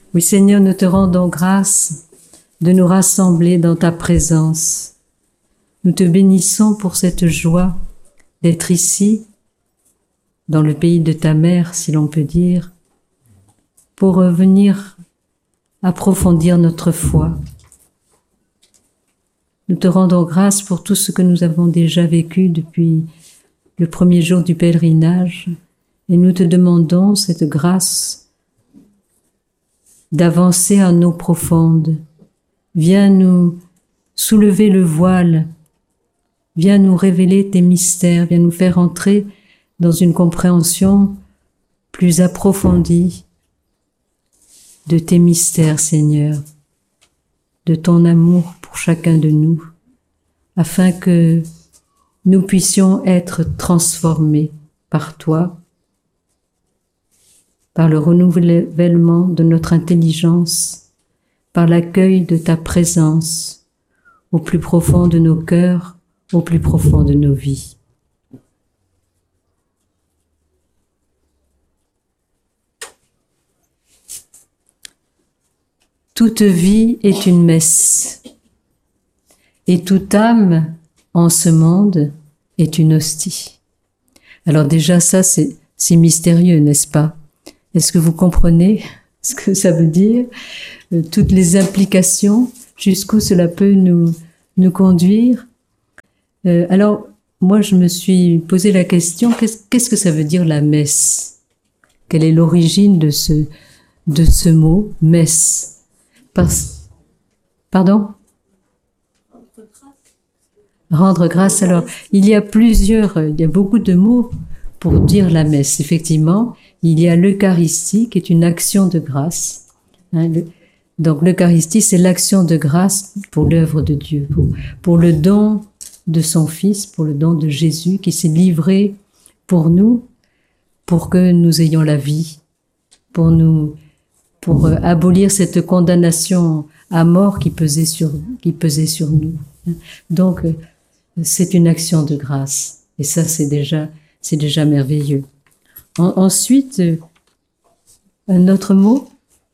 Oui, Seigneur, nous te rendons grâce de nous rassembler dans ta présence. Nous te bénissons pour cette joie d'être ici, dans le pays de ta mère, si l'on peut dire, pour venir approfondir notre foi. Nous te rendons grâce pour tout ce que nous avons déjà vécu depuis le premier jour du pèlerinage et nous te demandons cette grâce d'avancer en eau profonde. Viens nous soulever le voile, viens nous révéler tes mystères, viens nous faire entrer dans une compréhension plus approfondie de tes mystères, Seigneur, de ton amour pour chacun de nous, afin que nous puissions être transformés par toi, par le renouvellement de notre intelligence, par l'accueil de ta présence au plus profond de nos cœurs, au plus profond de nos vies. Toute vie est une messe, et toute âme en ce monde est une hostie. Alors déjà ça c'est mystérieux, n'est-ce pas? Est-ce que vous comprenez ce que ça veut dire? Toutes les implications, jusqu'où cela peut nous conduire? Alors moi je me suis posé la question, qu'est-ce que ça veut dire la messe? Quelle est l'origine de ce mot messe? Pardon? Rendre grâce. Alors, il y a beaucoup de mots pour dire la messe. Effectivement, il y a l'Eucharistie qui est une action de grâce. Donc, l'Eucharistie, c'est l'action de grâce pour l'œuvre de Dieu, pour le don de son Fils, pour le don de Jésus qui s'est livré pour nous, pour que nous ayons la vie, pour abolir cette condamnation à mort qui pesait sur nous. Donc, c'est une action de grâce. Et ça, c'est déjà merveilleux. Ensuite, un autre mot?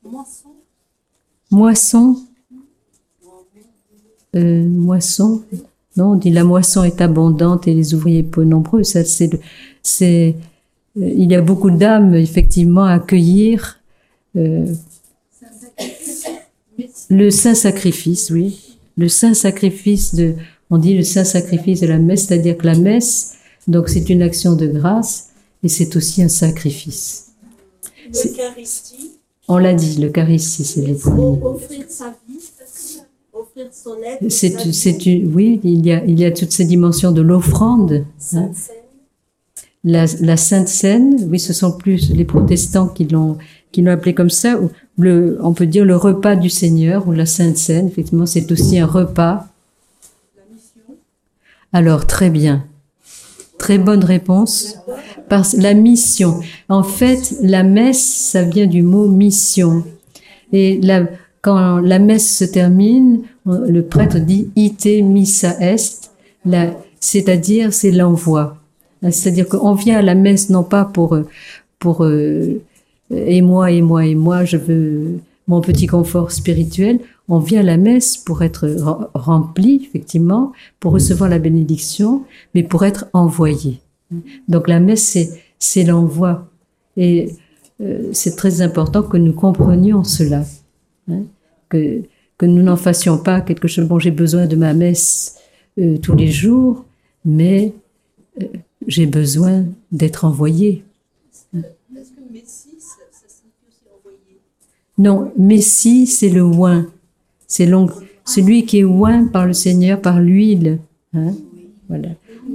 Moisson. Moisson. Non, on dit la moisson est abondante et les ouvriers peu nombreux. Ça, il y a beaucoup d'âmes, effectivement, à accueillir. Le saint sacrifice, oui. Le saint sacrifice on dit le saint sacrifice de la messe, c'est-à-dire que la messe, donc c'est une action de grâce et c'est aussi un sacrifice. L'Eucharistie. On l'a dit, l'Eucharistie, c'est les premiers. Offrir sa vie, offrir son être. Oui, il y a toutes ces dimensions de l'offrande. Hein. La Sainte Seine, oui, ce sont plus les protestants qui l'ont appelé comme ça. On peut dire le repas du Seigneur ou la Sainte Seine. Effectivement, c'est aussi un repas. La mission. Alors, très bien. Très bonne réponse. La mission. En fait, la messe, ça vient du mot mission. Et quand la messe se termine, le prêtre dit « ite missa est », c'est-à-dire c'est l'envoi. C'est-à-dire qu'on vient à la messe non pas pour et moi, je veux mon petit confort spirituel. On vient à la messe pour être rempli, effectivement, pour recevoir la bénédiction, mais pour être envoyé. Donc la messe, c'est l'envoi. Et c'est très important que nous comprenions cela. Que nous n'en fassions pas quelque chose. Bon, j'ai besoin de ma messe tous les jours, mais j'ai besoin d'être envoyé. Est-ce que Messie, ça signifie aussi envoyé? Non, Messie, c'est le oint. C'est celui qui est oint par le Seigneur, par l'huile. Voilà.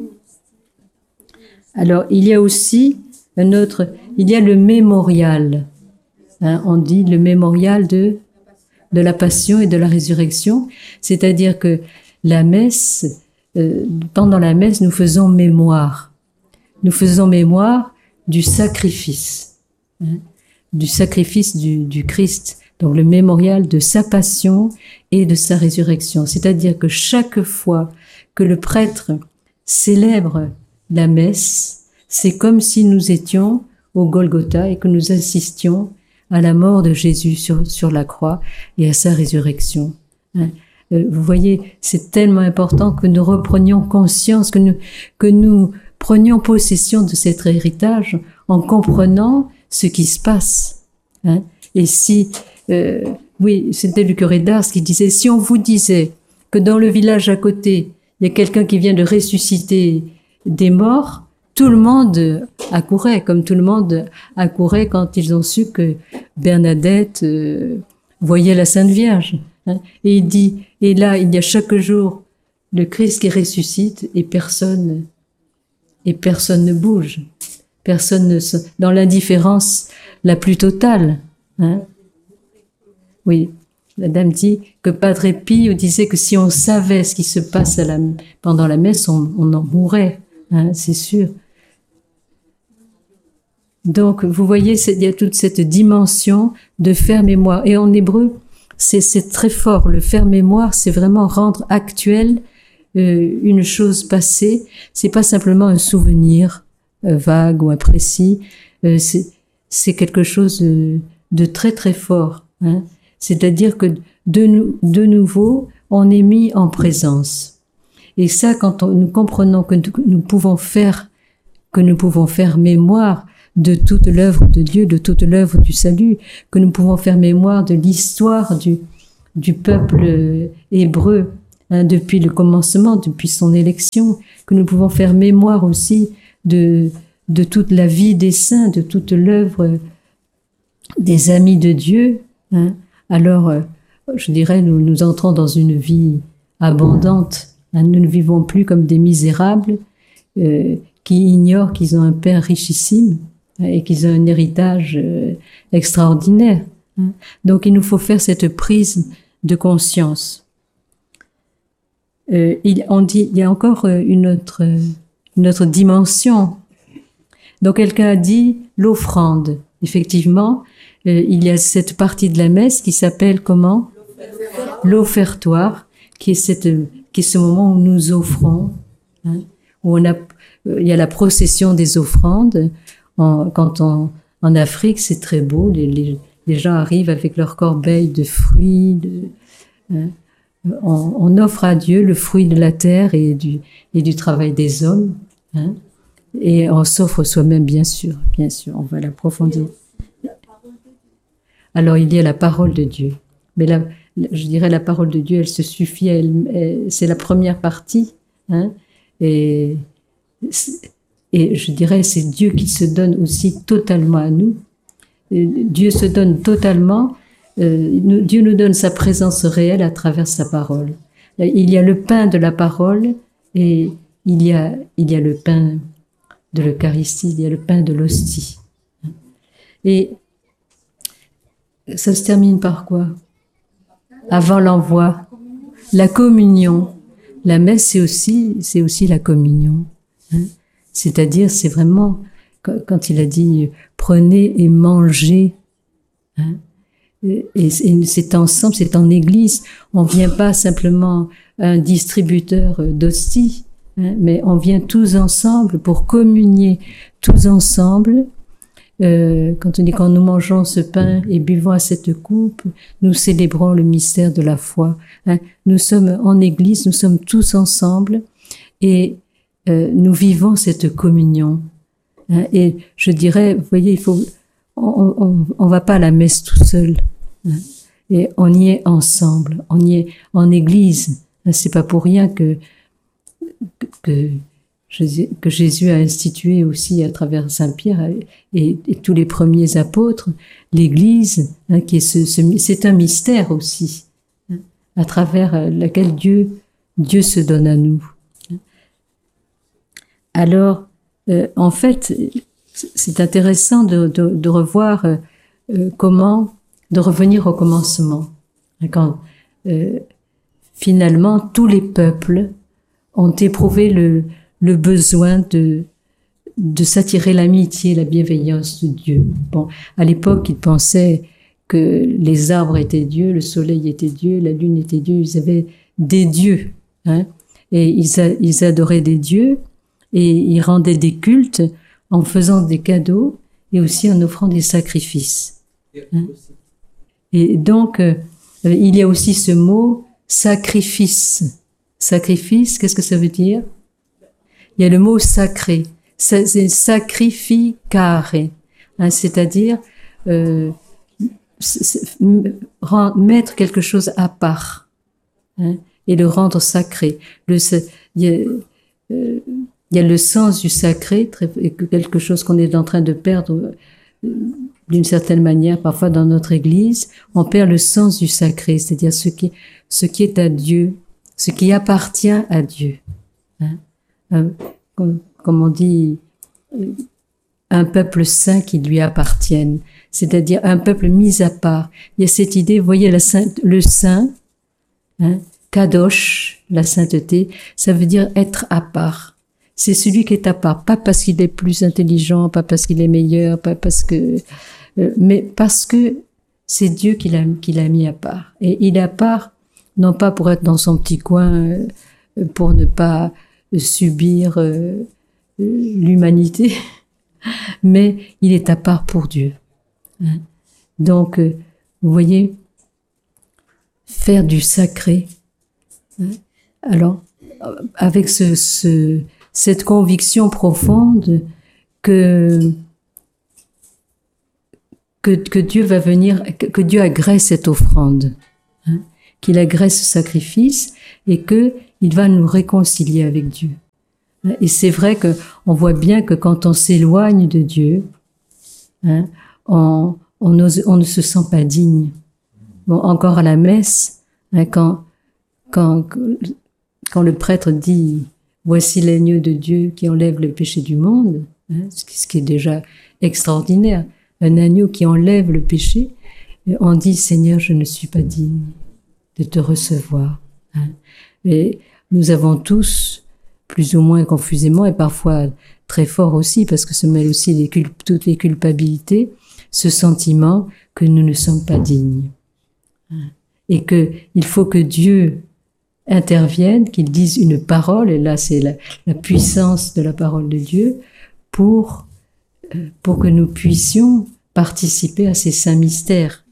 Alors, il y a aussi il y a le mémorial. On dit le mémorial de la passion et de la résurrection. C'est-à-dire que la messe, pendant la messe, nous faisons mémoire. Nous faisons mémoire du sacrifice, du sacrifice du Christ, donc le mémorial de sa passion et de sa résurrection. C'est-à-dire que chaque fois que le prêtre célèbre la messe, c'est comme si nous étions au Golgotha et que nous assistions à la mort de Jésus sur la croix et à sa résurrection. Vous voyez, c'est tellement important que nous reprenions conscience, que nous prenions possession de cet héritage en comprenant ce qui se passe. Et si, oui, c'était le curé d'Ars qui disait, si on vous disait que dans le village à côté, il y a quelqu'un qui vient de ressusciter des morts, tout le monde accourait, comme tout le monde accourait quand ils ont su que Bernadette voyait la Sainte Vierge. Et il dit, et là, il y a chaque jour le Christ qui ressuscite et personne ne bouge. Dans l'indifférence la plus totale. Oui, la dame dit que Padre Pio disait que si on savait ce qui se passe pendant la messe, on en mourrait, c'est sûr. Donc, vous voyez, il y a toute cette dimension de faire mémoire. Et en hébreu, c'est très fort. Le faire mémoire, c'est vraiment rendre actuel une chose passée. C'est pas simplement un souvenir vague ou imprécis. C'est quelque chose de très très fort. C'est-à-dire que de nouveau, on est mis en présence. Et ça, quand nous comprenons que nous pouvons faire mémoire de toute l'œuvre de Dieu, de toute l'œuvre du salut, que nous pouvons faire mémoire de l'histoire du peuple hébreu, depuis le commencement, depuis son élection, que nous pouvons faire mémoire aussi de toute la vie des saints, de toute l'œuvre des amis de Dieu, alors, je dirais, nous entrons dans une vie abondante. Nous ne vivons plus comme des misérables qui ignorent qu'ils ont un Père richissime et qu'ils ont un héritage extraordinaire. Donc, il nous faut faire cette prise de conscience. On dit, il y a encore une autre dimension. Donc, quelqu'un a dit l'offrande. Effectivement, il y a cette partie de la messe qui s'appelle comment? L'offertoire, qui est ce moment où nous offrons, où il y a la procession des offrandes. En Afrique, c'est très beau. Les gens arrivent avec leur corbeille de fruits. On offre à Dieu le fruit de la terre et du travail des hommes. Et on s'offre soi-même, bien sûr. On va l'approfondir. Alors, il y a la parole de Dieu. Mais je dirais la parole de Dieu, elle se suffit, c'est la première partie. Et je dirais, c'est Dieu qui se donne aussi totalement à nous. Dieu se donne totalement. Dieu nous donne sa présence réelle à travers sa parole. Il y a le pain de la parole et il y a le pain de l'Eucharistie, il y a le pain de l'hostie. Et ça se termine par quoi? Avant l'envoi, la communion. La messe, c'est aussi la communion. C'est-à-dire, c'est vraiment, quand il a dit « prenez et mangez », et c'est ensemble, c'est en église. On vient pas simplement un distributeur d'hosties, mais on vient tous ensemble pour communier, tous ensemble. Quand on dit quand nous mangeons ce pain et buvons à cette coupe, nous célébrons le mystère de la foi. Nous sommes en église, nous sommes tous ensemble et nous vivons cette communion. Et je dirais, vous voyez, on va pas à la messe tout seul. Et on y est ensemble, on y est en église. C'est pas pour rien que Jésus a institué aussi à travers Saint Pierre et tous les premiers apôtres, l'Église, qui est c'est un mystère aussi, à travers laquelle Dieu se donne à nous. Alors, en fait, c'est intéressant de revoir de revenir au commencement, quand finalement tous les peuples ont éprouvé le besoin de s'attirer l'amitié, la bienveillance de Dieu. Bon, à l'époque, ils pensaient que les arbres étaient Dieu, le soleil était Dieu, la lune était Dieu, ils avaient des dieux, et ils adoraient des dieux, et ils rendaient des cultes en faisant des cadeaux et aussi en offrant des sacrifices. Hein? Et donc, il y a aussi ce mot sacrifice. Sacrifice, qu'est-ce que ça veut dire? Il y a le mot sacré. C'est sacrificare, hein, c'est-à-dire mettre quelque chose à part, hein, et le rendre sacré. Il y a le sens du sacré, quelque chose qu'on est en train de perdre d'une certaine manière, parfois dans notre Église, on perd le sens du sacré, c'est-à-dire ce qui est à Dieu, ce qui appartient à Dieu. Hein? Comme on dit, un peuple saint qui lui appartienne, c'est-à-dire un peuple mis à part. Il y a cette idée, vous voyez, le saint, hein, kadosh, la sainteté, ça veut dire être à part. C'est celui qui est à part, pas parce qu'il est plus intelligent, pas parce qu'il est meilleur, pas parce que, mais parce que c'est Dieu qui l'a mis à part. Et il est à part, non pas pour être dans son petit coin, pour ne pas subir l'humanité, mais il est à part pour Dieu. Hein? Donc, vous voyez, faire du sacré. Hein? Alors, avec cette conviction profonde que Dieu va venir, que Dieu agrée cette offrande, hein? Qu'il agrée ce sacrifice et que il va nous réconcilier avec Dieu. Et c'est vrai que on voit bien que quand on s'éloigne de Dieu, hein, on ne se sent pas digne. Bon, encore à la messe, hein, quand le prêtre dit « Voici l'agneau de Dieu qui enlève le péché du monde hein, », ce qui est déjà extraordinaire, un agneau qui enlève le péché, on dit « Seigneur, je ne suis pas digne de te recevoir hein. ». Et nous avons tous, plus ou moins confusément, et parfois très fort aussi, parce que se mêlent aussi toutes les culpabilités, ce sentiment que nous ne sommes pas dignes. Et qu'il faut que Dieu intervienne, qu'il dise une parole, et là c'est la puissance de la parole de Dieu, pour que nous puissions participer à ces saints mystères.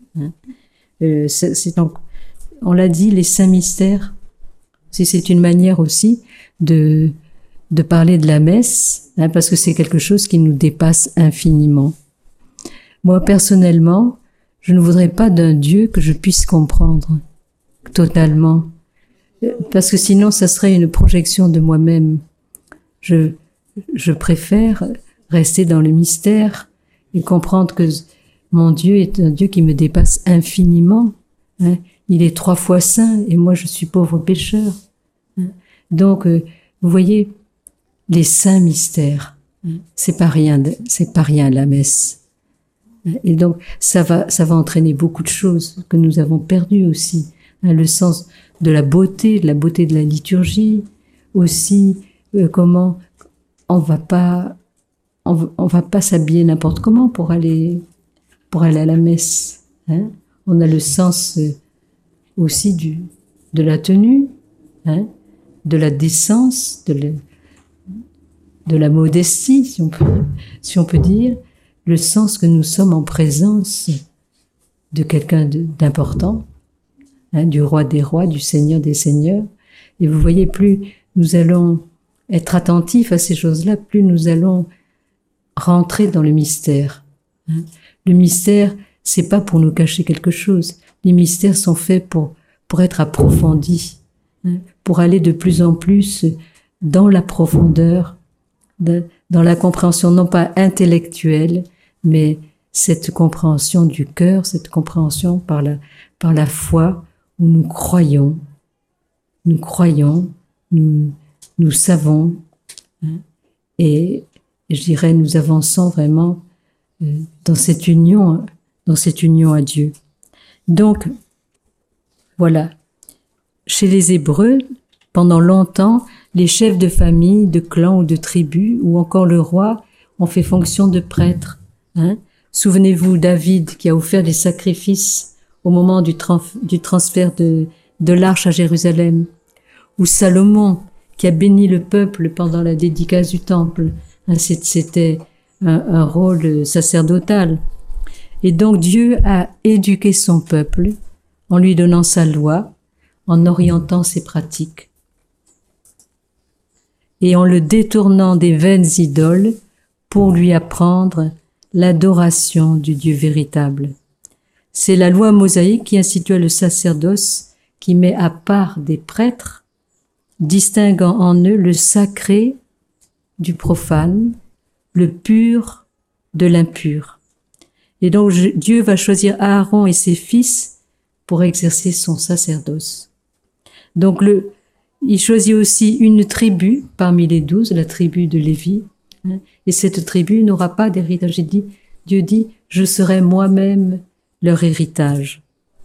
On l'a dit, les saints mystères, c'est une manière aussi de parler de la messe, hein, parce que c'est quelque chose qui nous dépasse infiniment. Moi, personnellement, je ne voudrais pas d'un Dieu que je puisse comprendre totalement, parce que sinon, ça serait une projection de moi-même. Je préfère rester dans le mystère et comprendre que mon Dieu est un Dieu qui me dépasse infiniment. Hein. Il est 3 fois saint et moi, je suis pauvre pécheur. Hein. Donc, vous voyez, les saints mystères, hein, c'est pas rien la messe. Et donc, ça va entraîner beaucoup de choses que nous avons perdues aussi. Hein, le sens de la beauté de la liturgie, aussi comment on va pas s'habiller n'importe comment pour aller à la messe. Hein. On a le sens aussi de la tenue, hein, de la décence, de la modestie, si on peut dire, le sens que nous sommes en présence de quelqu'un d'important, hein, du roi des rois, du seigneur des seigneurs. Et vous voyez, plus nous allons être attentifs à ces choses-là, plus nous allons rentrer dans le mystère. Hein. Le mystère, c'est pas pour nous cacher quelque chose. Les mystères sont faits pour être approfondis, hein, pour aller de plus en plus dans la profondeur, dans la compréhension non pas intellectuelle, mais cette compréhension du cœur, cette compréhension par la foi où nous croyons, nous savons, hein, et je dirais nous avançons vraiment dans cette union à Dieu. Donc, voilà. Chez les Hébreux, pendant longtemps, les chefs de famille, de clans ou de tribus, ou encore le roi, ont fait fonction de prêtre. Hein. Souvenez-vous David qui a offert des sacrifices au moment du transfert de l'arche à Jérusalem, ou Salomon qui a béni le peuple pendant la dédicace du temple. Hein, c'était un rôle sacerdotal. Et donc Dieu a éduqué son peuple en lui donnant sa loi, en orientant ses pratiques et en le détournant des vaines idoles pour lui apprendre l'adoration du Dieu véritable. C'est la loi mosaïque qui institua le sacerdoce qui met à part des prêtres, distinguant en eux le sacré du profane, le pur de l'impur. Et donc Dieu va choisir Aaron et ses fils pour exercer son sacerdoce. Donc il choisit aussi une tribu parmi les 12, la tribu de Lévi, et cette tribu n'aura pas d'héritage. Dieu dit, je serai moi-même leur héritage.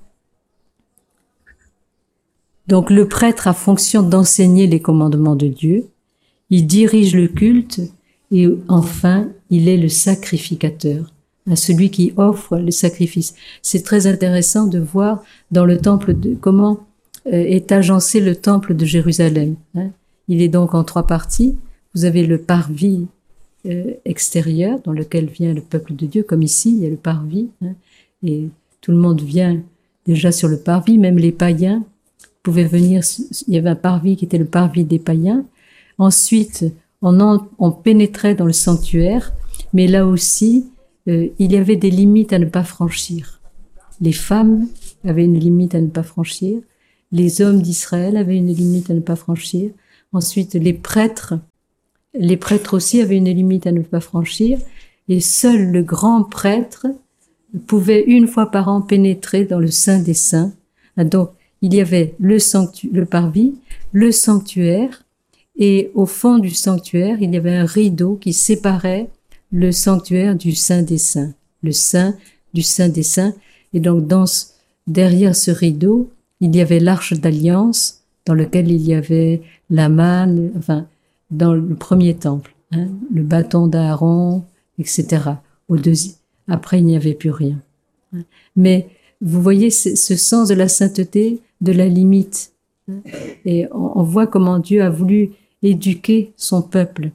Donc le prêtre a fonction d'enseigner les commandements de Dieu, il dirige le culte et enfin il est le sacrificateur, celui qui offre le sacrifice. C'est très intéressant de voir dans le temple comment est agencé le temple de Jérusalem. Il est donc en 3 parties. Vous avez le parvis extérieur dans lequel vient le peuple de Dieu, comme ici, il y a le parvis, et tout le monde vient déjà sur le parvis, même les païens pouvaient venir, il y avait un parvis qui était le parvis des païens. Ensuite, on pénétrait dans le sanctuaire, mais là aussi, il y avait des limites à ne pas franchir. Les femmes avaient une limite à ne pas franchir, les hommes d'Israël avaient une limite à ne pas franchir. Ensuite, les prêtres aussi avaient une limite à ne pas franchir, et seul le grand prêtre pouvait une fois par an pénétrer dans le Saint des Saints. Donc, il y avait le parvis, le sanctuaire, et au fond du sanctuaire, il y avait un rideau qui séparait le sanctuaire du Saint des Saints, le Saint du Saint des Saints. Et donc, derrière ce rideau, il y avait l'arche d'alliance, dans lequel il y avait la manne, enfin, dans le premier temple, le bâton d'Aaron, etc. Après, il n'y avait plus rien. Mais vous voyez ce sens de la sainteté, de la limite. Et on voit comment Dieu a voulu éduquer son peuple.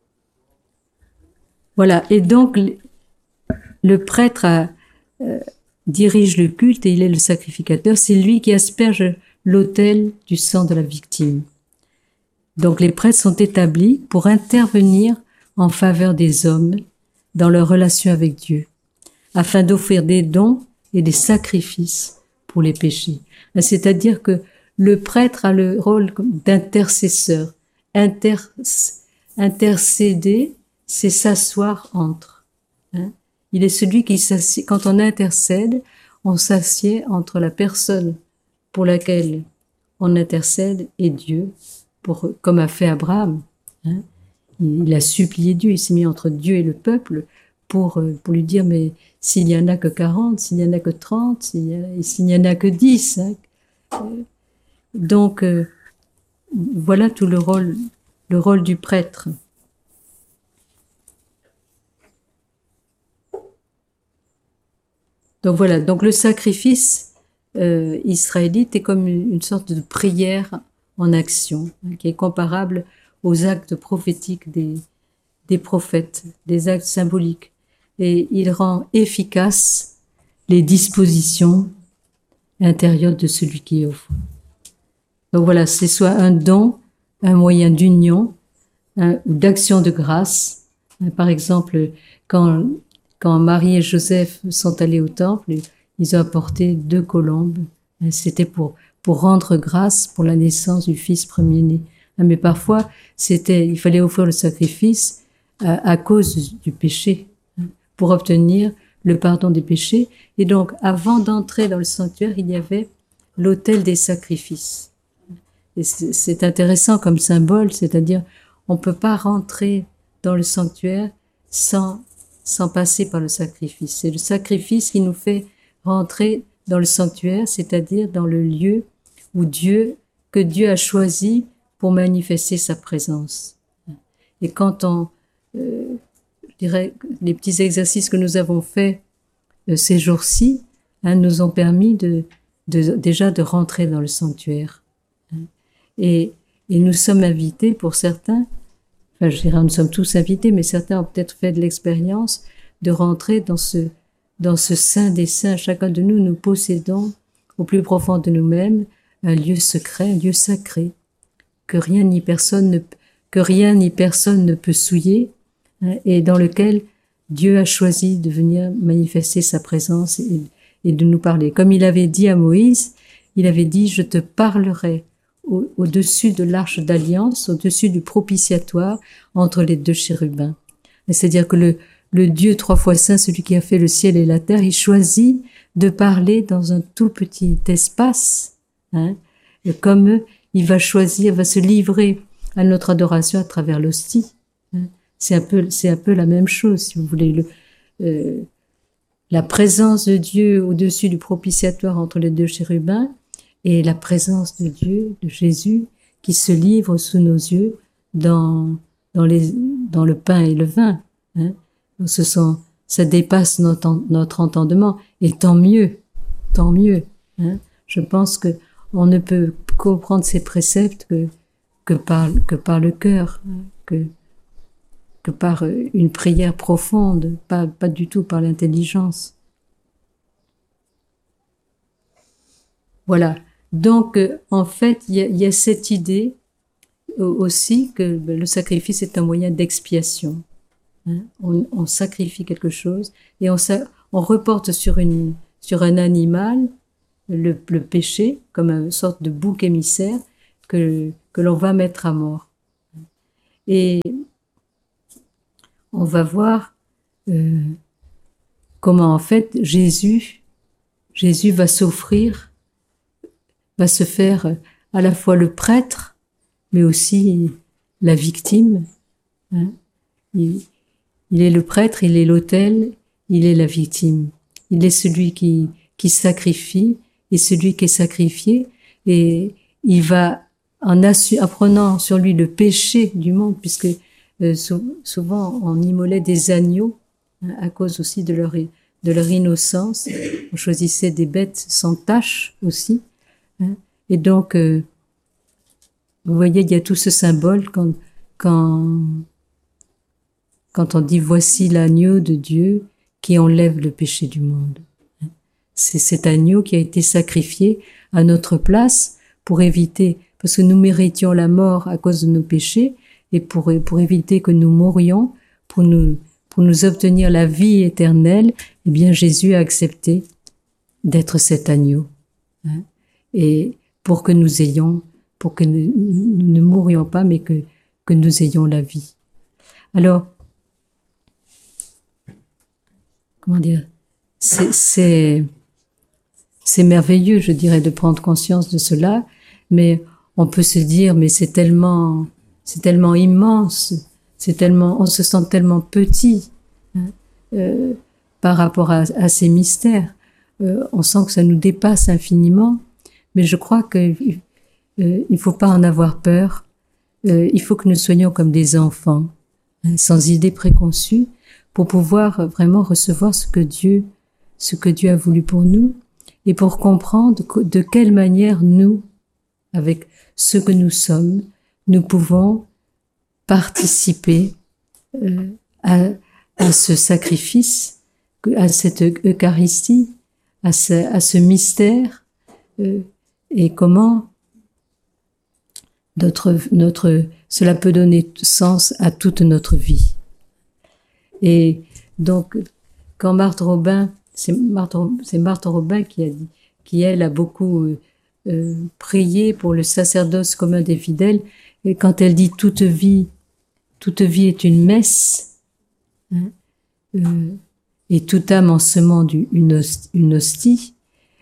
Voilà. Et donc, le prêtre dirige le culte et il est le sacrificateur. C'est lui qui asperge l'autel du sang de la victime. Donc, les prêtres sont établis pour intervenir en faveur des hommes dans leur relation avec Dieu, afin d'offrir des dons et des sacrifices pour les péchés. C'est-à-dire que le prêtre a le rôle d'intercesseur. Intercéder, c'est s'asseoir entre. Il est celui qui s'assied. Quand on intercède, on s'assied entre la personne pour laquelle on intercède et Dieu, comme a fait Abraham. Il a supplié Dieu, il s'est mis entre Dieu et le peuple pour lui dire, mais s'il n'y en a que 40, s'il n'y en a que 30, s'il n'y en a que 10. Donc, voilà tout le rôle du prêtre. Donc voilà, donc le sacrifice israélite est comme une sorte de prière en action, qui est comparable aux actes prophétiques des prophètes, des actes symboliques. Et il rend efficaces les dispositions intérieures de celui qui offre. Donc voilà, c'est soit un don, un moyen d'union, ou d'action de grâce. Par exemple, quand Marie et Joseph sont allés au temple, ils ont apporté 2 colombes. C'était pour rendre grâce pour la naissance du fils premier-né. Mais parfois, il fallait offrir le sacrifice à cause du péché, pour obtenir le pardon des péchés. Et donc, avant d'entrer dans le sanctuaire, il y avait l'autel des sacrifices. Et c'est intéressant comme symbole, c'est-à-dire, on peut pas rentrer dans le sanctuaire sans passer par le sacrifice. C'est le sacrifice qui nous fait rentrer dans le sanctuaire, c'est-à-dire dans le lieu que Dieu a choisi pour manifester sa présence. Et quand je dirais, les petits exercices que nous avons faits ces jours-ci, nous ont permis déjà de rentrer dans le sanctuaire. Et nous sommes invités, pour certains, enfin je dirais nous sommes tous invités, mais certains ont peut-être fait de l'expérience de rentrer dans ce dans ce Saint des Saints, chacun de nous, nous possédons au plus profond de nous-mêmes un lieu secret, un lieu sacré, que rien ni personne ne peut souiller, hein, et dans lequel Dieu a choisi de venir manifester sa présence et de nous parler. Comme il avait dit à Moïse, il avait dit « Je te parlerai au-dessus de l'arche d'alliance, au-dessus du propitiatoire, entre les deux chérubins. » C'est-à-dire que le Dieu trois fois saint, celui qui a fait le ciel et la terre, il choisit de parler dans un tout petit espace, hein, et comme il va choisir, va se livrer à notre adoration à travers l'hostie. Hein. C'est un peu la même chose, si vous voulez. La présence de Dieu au-dessus du propitiatoire entre les deux chérubins et la présence de Dieu, de Jésus, qui se livre sous nos yeux dans le pain et le vin. Hein. Ça dépasse notre entendement, et tant mieux. Hein. Je pense que on ne peut comprendre ces préceptes que par le cœur, hein, que par une prière profonde, pas du tout par l'intelligence. Voilà. Donc, en fait, il y a cette idée aussi que le sacrifice est un moyen d'expiation. Hein. On sacrifie quelque chose et on reporte sur un animal le péché comme une sorte de bouc émissaire que l'on va mettre à mort. Et on va voir comment en fait Jésus va s'offrir, va se faire à la fois le prêtre, mais aussi la victime. Hein. Il est le prêtre, il est l'autel, il est la victime. Il est celui qui sacrifie et celui qui est sacrifié, et il va en prenant sur lui le péché du monde, puisque souvent on immolait des agneaux, hein, à cause aussi de leur innocence. On choisissait des bêtes sans tache aussi, hein. Et donc vous voyez, il y a tout ce symbole quand on dit voici l'agneau de Dieu qui enlève le péché du monde. C'est cet agneau qui a été sacrifié à notre place pour éviter, parce que nous méritions la mort à cause de nos péchés, et pour éviter que nous mourions, pour nous obtenir la vie éternelle, eh bien Jésus a accepté d'être cet agneau, hein, et pour que nous ne mourions pas, mais que nous ayons la vie. Alors, comment dire, c'est merveilleux, je dirais, de prendre conscience de cela, mais on peut se dire, mais c'est tellement immense, on se sent tellement petit, hein, par rapport à ces mystères. On sent que ça nous dépasse infiniment, mais je crois que il faut pas en avoir peur. Il faut que nous soyons comme des enfants, hein, sans idées préconçues, pour pouvoir vraiment recevoir ce que Dieu a voulu pour nous, et pour comprendre de quelle manière nous, avec ce que nous sommes, nous pouvons participer à ce sacrifice, à cette Eucharistie, à ce mystère, et comment cela peut donner sens à toute notre vie. Et donc, quand Marthe Robin, c'est Marthe Robin qui elle a beaucoup prié pour le sacerdoce commun des fidèles, et quand elle dit toute vie est une messe, hein, et toute âme en semant une hostie,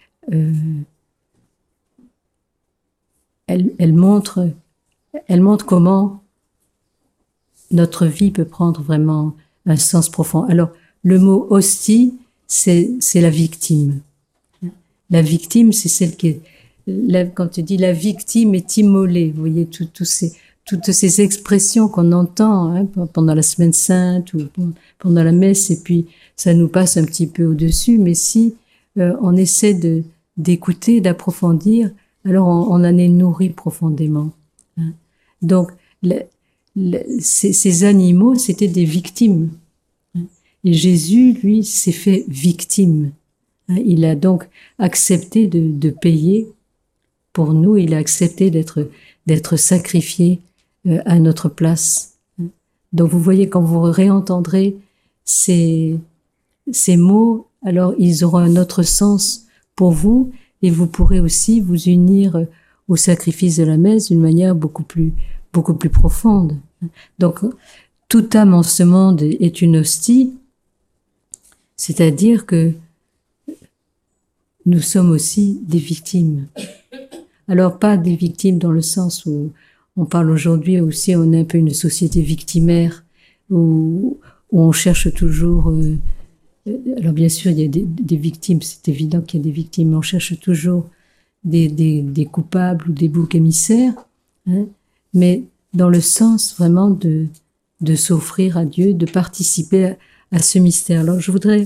elle montre comment notre vie peut prendre vraiment un sens profond. Alors, le mot hostie, c'est la victime. La victime, c'est celle qui est, quand tu dis la victime est immolée, vous voyez, toutes ces expressions qu'on entend, hein, pendant la Semaine Sainte ou pendant la messe, et puis ça nous passe un petit peu au-dessus, mais si on essaie d'écouter, d'approfondir, alors on en est nourri profondément. Hein. Donc, ces animaux, c'était des victimes. Hein. Et Jésus, lui, s'est fait victime. Il a donc accepté de payer pour nous. Il a accepté d'être sacrifié à notre place. Donc vous voyez, quand vous réentendrez ces mots, alors ils auront un autre sens pour vous et vous pourrez aussi vous unir au sacrifice de la messe d'une manière beaucoup plus profonde. Donc, toute âme en ce monde est une hostie, c'est-à-dire que nous sommes aussi des victimes. Alors, pas des victimes dans le sens où on parle aujourd'hui aussi, on est un peu une société victimaire, où on cherche toujours... alors bien sûr, il y a des victimes, c'est évident qu'il y a des victimes, mais on cherche toujours des coupables ou des boucs émissaires, hein, mais dans le sens vraiment de s'offrir à Dieu, de participer à ce mystère. Alors je voudrais...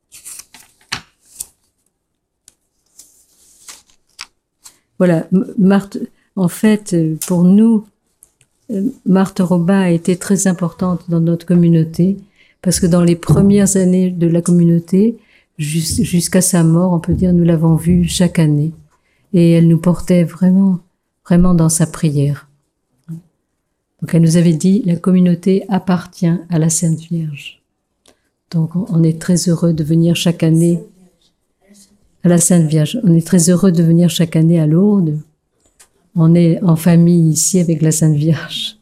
Voilà, Marthe, en fait, pour nous, Marthe Robin a été très importante dans notre communauté, parce que dans les premières années de la communauté, jusqu'à sa mort, on peut dire, nous l'avons vue chaque année. Et elle nous portait vraiment dans sa prière. Donc elle nous avait dit, la communauté appartient à la Sainte Vierge. Donc on est très heureux de venir chaque année à la Sainte Vierge. On est très heureux de venir chaque année à Lourdes. On est en famille ici avec la Sainte Vierge.